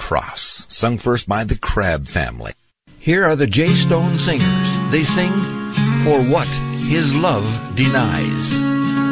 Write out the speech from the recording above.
Cross, sung first by the Crabb Family. Here are the J. Stone Singers. They sing For What His Love Denies.